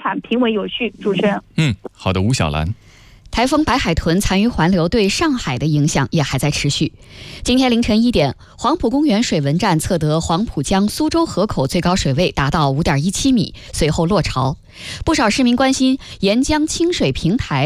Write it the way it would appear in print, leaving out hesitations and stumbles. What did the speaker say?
产平稳有序。主持人， 好的，吴小兰。 台风白海豚残余环流对上海的影响也还在持续。今天凌晨1点，黄埔公园水文站测得黄浦江苏州河口最高水位达到5.17米，随后落潮。不少市民关心沿江清水平台